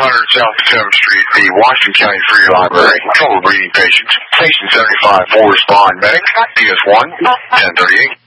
South 7th Street, the Washington County Free Library. Trouble breathing patients. Station 75 Forest Line Medic. DS1, 1038.